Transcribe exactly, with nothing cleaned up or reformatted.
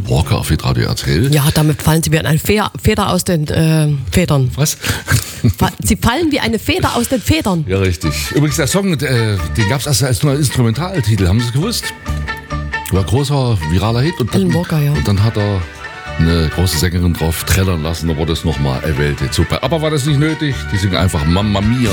Walker auf Hitradio R T L. Ja, damit fallen sie wie eine Fe- Feder aus den äh, Federn. Was? Fa- Sie fallen wie eine Feder aus den Federn. Ja, richtig. Übrigens, der Song, äh, den gab es erst als nur Instrumentaltitel. Haben Sie es gewusst? War ein großer, viraler Hit. Und Alan dann, Walker, ja. und dann hat er eine große Sängerin drauf trällern lassen, da wurde es nochmal erwählt. Super. Aber war das nicht nötig? Die singen einfach Mamma Mia.